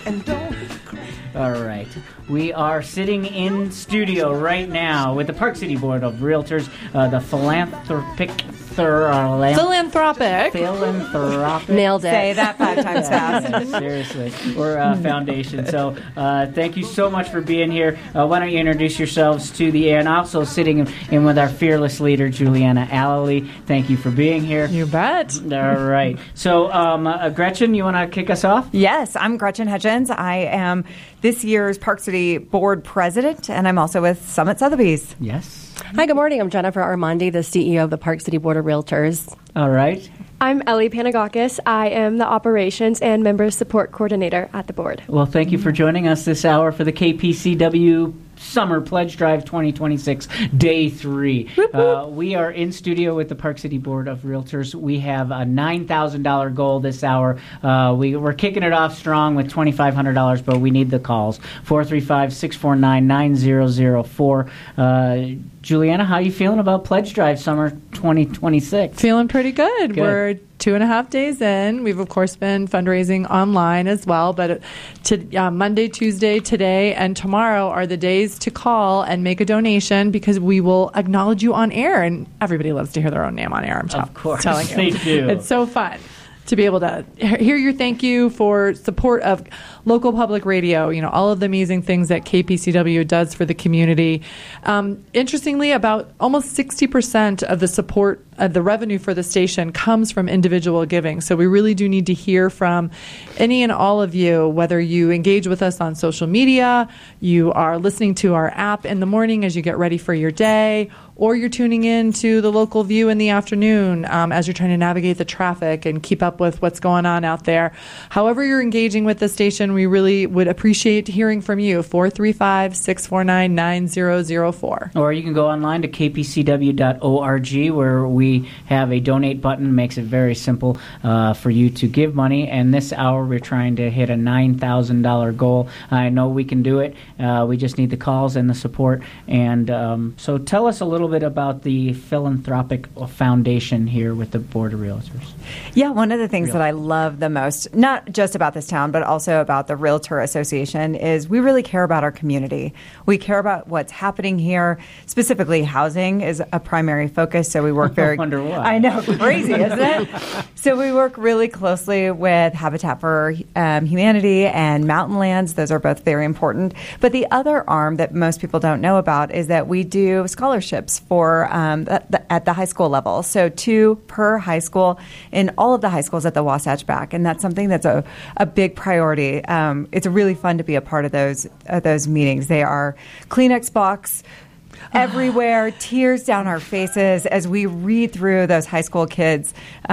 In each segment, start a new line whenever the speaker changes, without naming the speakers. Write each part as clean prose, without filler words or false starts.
and don't.
All right. We are sitting in studio right now with the Park City Board of Realtors, the philanthropic.
Nailed it.
Say that 5 times fast.
Yeah, seriously. We're a foundation. So thank you so much for being here. Why don't you introduce yourselves to the and also sitting in with our fearless leader, Juliana Alley. Thank you for being here.
You bet.
All right. So, Gretchen, you want to kick us off?
Yes, I'm Gretchen Hutchins. I am this year's Park City Board President, and I'm also with Summit Sotheby's.
Yes.
Hi, good morning. I'm Jennifer Armandi, the CEO of the Park City Board of Realtors.
All right.
I'm Ellie Panagakis. I am the Operations and Member Support Coordinator at the board.
Well, thank you for joining us this hour for the KPCW Summer Pledge Drive 2026, Day 3. We are in studio with the Park City Board of Realtors. We have a $9,000 goal this hour. We're kicking it off strong with $2,500, but we need the calls. 435-649-9004. Juliana, how are you feeling about Pledge Drive Summer 2026?
Feeling pretty good. We're 2.5 days in. We've, of course, been fundraising online as well. But Monday, Tuesday, today, and tomorrow are the days to call and make a donation because we will acknowledge you on air. And everybody loves to hear their own name on air,
Of course,
telling you.
they do.
It's so fun to be able to hear your thank you for support of local public radio, all of the amazing things that KPCW does for the community. Interestingly, about almost 60% of the support of the revenue for the station comes from individual giving. So we really do need to hear from any and all of you, whether you engage with us on social media, you are listening to our app in the morning as you get ready for your day, or you're tuning in to the local view in the afternoon as you're trying to navigate the traffic and keep up with what's going on out there. However you're engaging with the station, we really would appreciate hearing from you. 435-649-9004.
Or you can go online to kpcw.org where we have a donate button. Makes it very simple for you to give money. And this hour we're trying to hit a $9,000 goal. I know we can do it. We just need the calls and the support. And so tell us a little bit about the philanthropic foundation here with the Board of Realtors.
Yeah, one of the things that I love the most, not just about this town, but also about the Realtor Association, is we really care about our community. We care about what's happening here. Specifically, housing is a primary focus, so we work very...
I wonder why.
I know, crazy, isn't it? So we work really closely with Habitat for Humanity and Mountain Lands. Those are both very important. But the other arm that most people don't know about is that we do scholarships for at the high school level. So 2 per high school in all of the high schools at the Wasatch Back, and that's something that's a big priority. It's really fun to be a part of those meetings. They are Kleenex box everywhere, tears down our faces as we read through those high school kids.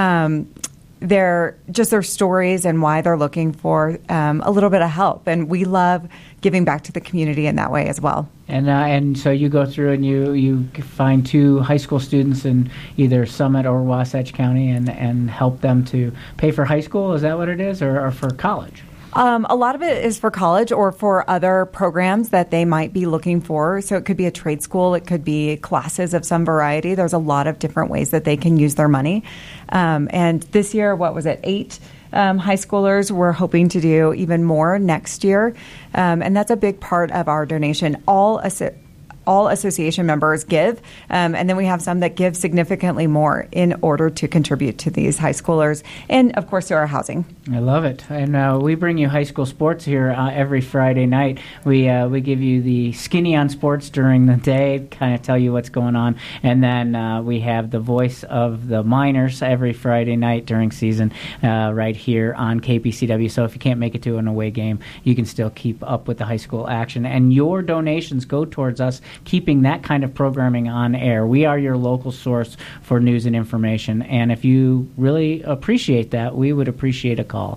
Their stories and why they're looking for a little bit of help, and we love giving back to the community in that way as well.
And so you go through and you find 2 high school students in either Summit or Wasatch County and help them to pay for high school. Is that what it is, or for college?
A lot of it is for college or for other programs that they might be looking for. So it could be a trade school. It could be classes of some variety. There's a lot of different ways that they can use their money. And this year, 8 high schoolers. We're hoping to do even more next year. And that's a big part of our donation. All association members give, and then we have some that give significantly more in order to contribute to these high schoolers and, of course, to our housing.
I love it. And we bring you high school sports here every Friday night. We give you the skinny on sports during the day, kind of tell you what's going on, and then we have the voice of the minors every Friday night during season right here on KPCW. So if you can't make it to an away game, you can still keep up with the high school action, and your donations go towards us keeping that kind of programming on air. We are your local source for news and information, and if you really appreciate that, we would appreciate a call,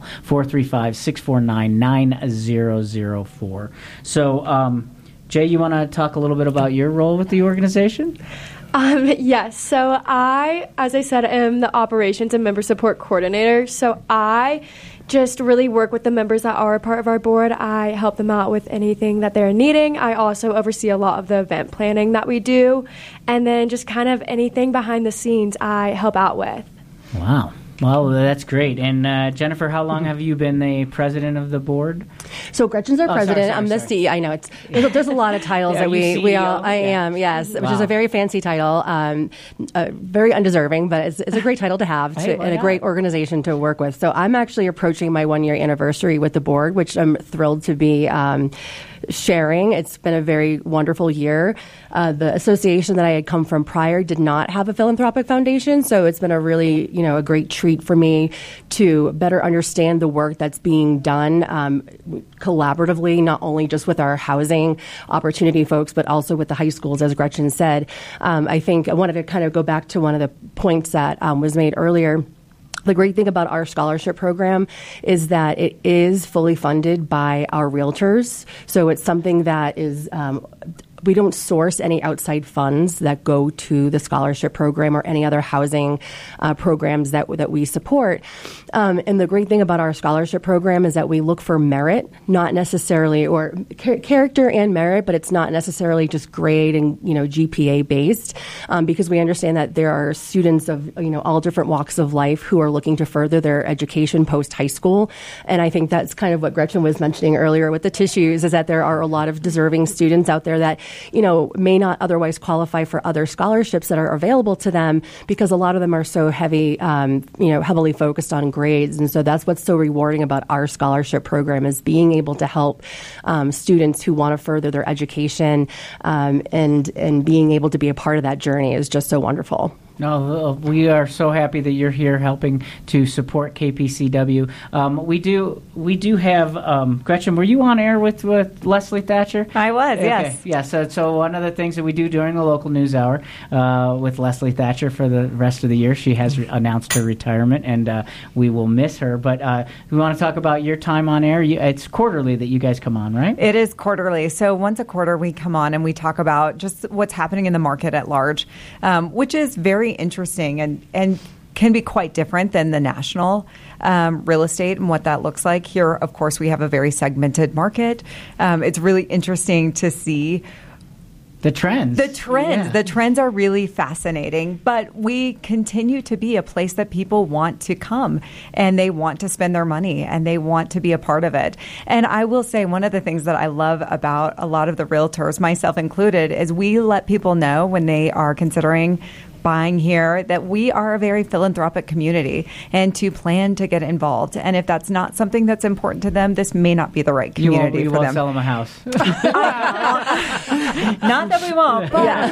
435-649-9004. So, Jay, you want to talk a little bit about your role with the organization?
Yes. So I, as I said, am the Operations and Member Support Coordinator. So I just really work with the members that are a part of our board. I help them out with anything that they're needing. I also oversee a lot of the event planning that we do. And then just kind of anything behind the scenes I help out with.
Wow. Well, that's great. And Jennifer, how long have you been the president of the board?
So Gretchen's our president. I'm the CEO. I know there's a lot of titles that we all. I am, yes, which is a very fancy title, very undeserving, but it's a great title to have and a great organization to work with. So I'm actually approaching my 1-year anniversary with the board, which I'm thrilled to be sharing. It's been a very wonderful year. The association that I had come from prior did not have a philanthropic foundation, so it's been a really, a great treat for me to better understand the work that's being done collaboratively, not only just with our housing opportunity folks, but also with the high schools, as Gretchen said. I think I wanted to kind of go back to one of the points that was made earlier. The great thing about our scholarship program is that it is fully funded by our realtors. So it's something that is we don't source any outside funds that go to the scholarship program or any other housing programs that we support. And the great thing about our scholarship program is that we look for merit, not necessarily, or character and merit, but it's not necessarily just grade and, GPA based, because we understand that there are students of, all different walks of life who are looking to further their education post high school. And I think that's kind of what Gretchen was mentioning earlier with the tissues, is that there are a lot of deserving students out there that may not otherwise qualify for other scholarships that are available to them, because a lot of them are so heavily focused on grades. And so that's what's so rewarding about our scholarship program, is being able to help students who want to further their education, and being able to be a part of that journey is just so wonderful.
No, we are so happy that you're here helping to support KPCW. We do have Gretchen. Were you on air with Leslie Thatcher?
I was, yes.
Yeah. So one of the things that we do during the local news hour with Leslie Thatcher for the rest of the year, she has announced her retirement, and we will miss her. But we want to talk about your time on air. It's quarterly that you guys come on, right?
It is quarterly. So once a quarter we come on and we talk about just what's happening in the market at large, which is very interesting and can be quite different than the national real estate and what that looks like. Here, of course, we have a very segmented market. It's really interesting to see
the trends.
Yeah. The trends are really fascinating, but we continue to be a place that people want to come, and they want to spend their money, and they want to be a part of it. And I will say, one of the things that I love about a lot of the realtors, myself included, is we let people know when they are considering buying here that we are a very philanthropic community, and to plan to get involved. And if that's not something that's important to them, this may not be the right community
you
for them.
won't sell them a house.
Not that we won't,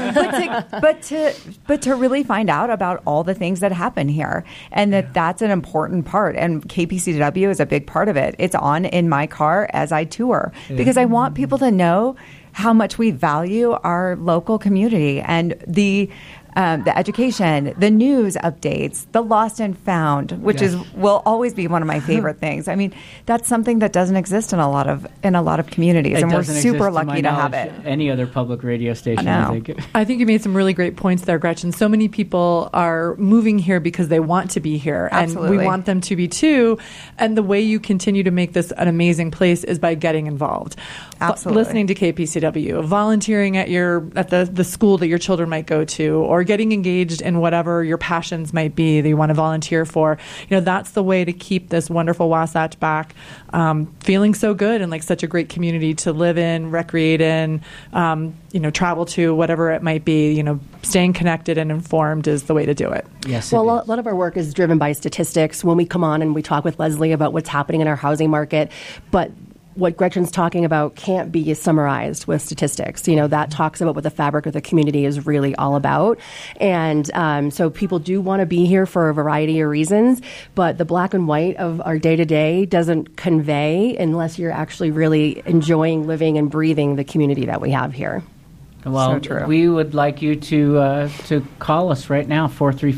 but to really find out about all the things that happen here, and that's an important part. And KPCW is a big part of it. It's on in my car as I tour, because I want people to know how much we value our local community and the education, the news updates, the lost and found, which will always be one of my favorite things. I mean, that's something that doesn't exist in a lot of communities, and we're super lucky to have it.
Any other public radio station,
I think you made some really great points there, Gretchen. So many people are moving here because they want to be here,
Absolutely.
And we want them to be too. And the way you continue to make this an amazing place is by getting involved.
Absolutely.
Listening to KPCW, volunteering at the school that your children might go to, or getting engaged in whatever your passions might be that you want to volunteer for. That's the way to keep this wonderful Wasatch back feeling so good and like such a great community to live in, recreate in, travel to, whatever it might be. Staying connected and informed is the way to do it.
Yes.
Well, a lot of our work is driven by statistics when we come on and we talk with Leslie about what's happening in our housing market, but what Gretchen's talking about can't be summarized with statistics. That talks about what the fabric of the community is really all about. And so people do want to be here for a variety of reasons, but the black and white of our day-to-day doesn't convey unless you're actually really enjoying living and breathing the community that we have here.
Well,
so true.
We would like you to call us right now,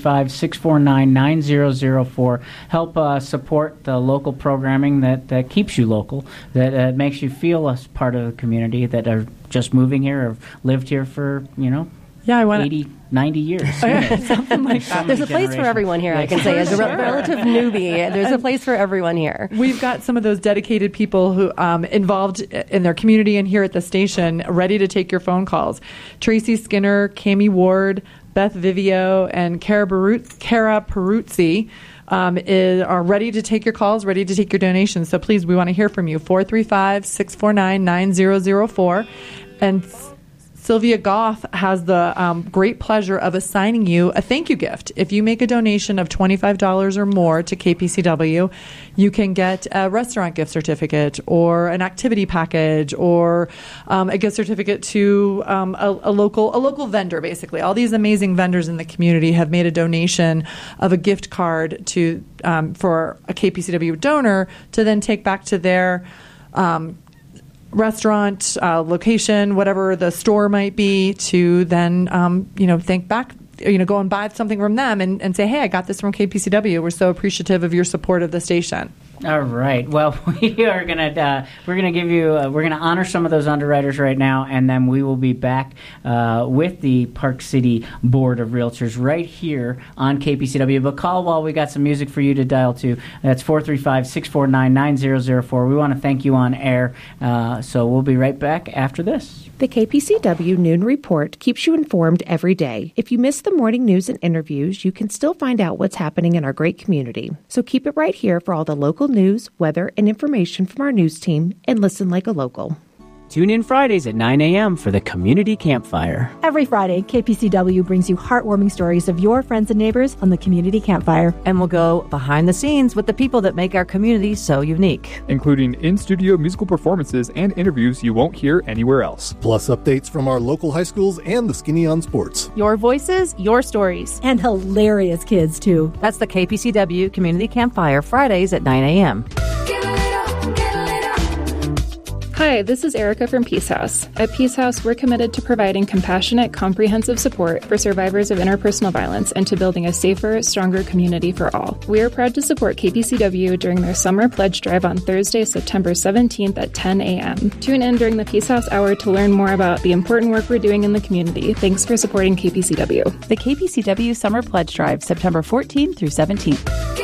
435-649-9004. Help support the local programming that keeps you local, that makes you feel as part of the community, that are just moving here or lived here for, 80, 90 years.
Something like that.
There's a place for everyone here, I can say. As a relative newbie, there's a place for everyone here.
We've got some of those dedicated people who involved in their community and here at the station ready to take your phone calls. Tracy Skinner, Cami Ward, Beth Vivio, and Cara Peruzzi are ready to take your calls, ready to take your donations. So please, we want to hear from you. 435-649-9004. And Sylvia Goth has the great pleasure of assigning you a thank you gift. If you make a donation of $25 or more to KPCW, you can get a restaurant gift certificate or an activity package or a gift certificate to a local vendor, basically. All these amazing vendors in the community have made a donation of a gift card to for a KPCW donor to then take back to their restaurant, location, whatever the store might be, to then, think back, go and buy something from them and say, hey, I got this from KPCW. We're so appreciative of your support of the station.
All right. Well, we're gonna honor some of those underwriters right now, and then we will be back with the Park City Board of Realtors right here on KPCW. But call while we got some music for you to dial to. That's 435-649-9004. We want to thank you on air. So we'll be right back after this.
The KPCW Noon Report keeps you informed every day. If you miss the morning news and interviews, you can still find out what's happening in our great community. So keep it right here for all the local news, weather, and information from our news team, and listen like a local.
Tune in Fridays at 9 a.m. for the Community Campfire.
Every Friday, KPCW brings you heartwarming stories of your friends and neighbors on the Community Campfire.
And we'll go behind the scenes with the people that make our community so unique,
including in-studio musical performances and interviews you won't hear anywhere else.
Plus updates from our local high schools and the Skinny on Sports.
Your voices, your stories. And hilarious kids, too.
That's the KPCW Community Campfire, Fridays at 9 a.m.
Hi, this is Erica from Peace House. At Peace House, we're committed to providing compassionate, comprehensive support for survivors of interpersonal violence and to building a safer, stronger community for all. We are proud to support KPCW during their summer pledge drive on Thursday, September 17th at 10 a.m. Tune in during the Peace House Hour to learn more about the important work we're doing in the community. Thanks for supporting KPCW.
The KPCW Summer Pledge Drive, September 14th through 17th.